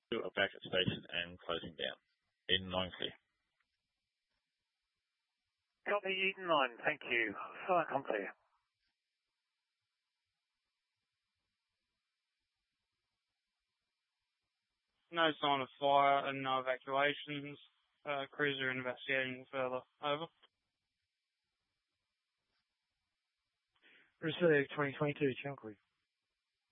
are back at station and closing down. Eden 9 clear. Copy Eden 9, thank you. Silent com clear. No sign of fire and no evacuations. Crews are investigating further. Over. Brasilia 2022, Channel Crew.